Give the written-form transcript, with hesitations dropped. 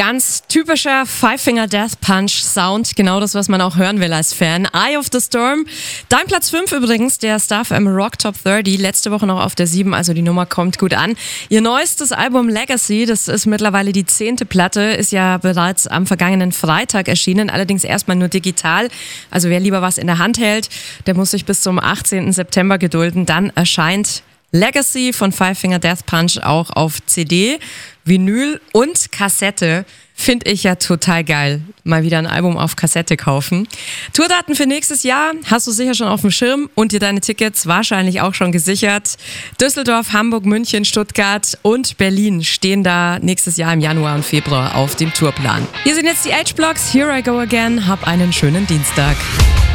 Ganz typischer Five Finger Death Punch Sound, genau das, was man auch hören will als Fan. Eye of the Storm, dein Platz 5 übrigens, der Star FM Rock Top 30, letzte Woche noch auf der 7, also die Nummer kommt gut an. Ihr neuestes Album Legacy, das ist mittlerweile die 10. Platte, ist ja bereits am vergangenen Freitag erschienen, allerdings erstmal nur digital. Also wer lieber was in der Hand hält, der muss sich bis zum 18. September gedulden, dann erscheint Legacy von Five Finger Death Punch auch auf CD, Vinyl und Kassette. Finde ich ja total geil. Mal wieder ein Album auf Kassette kaufen. Tourdaten für nächstes Jahr hast du sicher schon auf dem Schirm und dir deine Tickets wahrscheinlich auch schon gesichert. Düsseldorf, Hamburg, München, Stuttgart und Berlin stehen da nächstes Jahr im Januar und Februar auf dem Tourplan. Hier sind jetzt die H-Blocks. Here I Go Again. Hab einen schönen Dienstag.